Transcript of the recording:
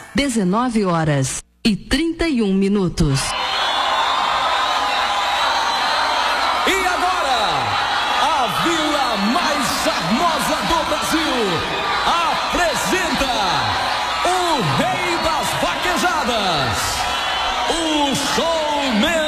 19h31. E agora, a vila mais charmosa do Brasil apresenta o rei das vaquejadas, o showman